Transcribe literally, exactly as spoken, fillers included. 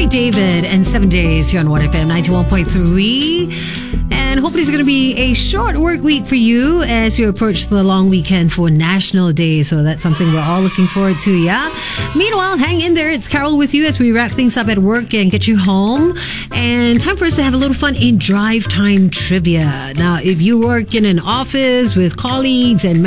David and Seven Days here on one F M ninety-one point three. And hopefully it's going to be a short work week for you as you approach the long weekend for National Day. So that's something we're all looking forward to, yeah? Meanwhile, hang in there. It's Carol with you as we wrap things up at work and get you home. And time for us to have a little fun in drive time trivia. Now, if you work in an office with colleagues and